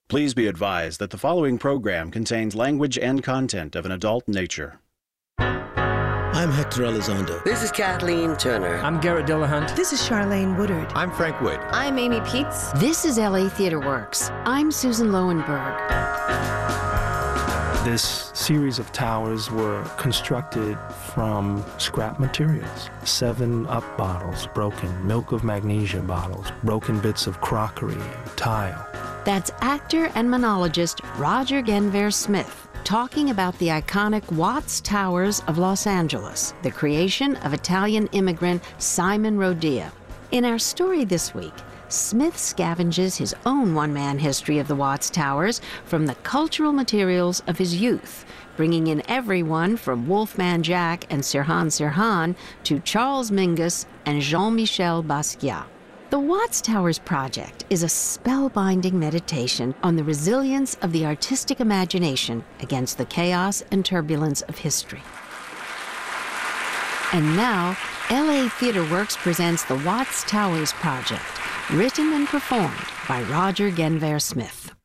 Please be advised that the following program contains language and content of an adult nature. I'm Hector Elizondo. This is Kathleen Turner. I'm Garrett Dillahunt. This is Charlene Woodard. I'm Frank Wood. I'm Amy Peets. This is LA Theater Works. I'm Susan Lowenberg. This series of towers were constructed from scrap materials. 7-Up bottles, broken Milk of Magnesia bottles, broken bits of crockery, tile. That's actor and monologist Roger Guenveur Smith talking about the iconic Watts Towers of Los Angeles, the creation of Italian immigrant Simon Rodia. In our story this week, Smith scavenges his own one-man history of the Watts Towers from the cultural materials of his youth, bringing in everyone from Wolfman Jack and Sirhan Sirhan to Charles Mingus and Jean-Michel Basquiat. The Watts Towers project is a spellbinding meditation on the resilience of the artistic imagination against the chaos and turbulence of history. And now, LA Theater Works presents the Watts Towers project, written and performed by Roger Guenveur Smith.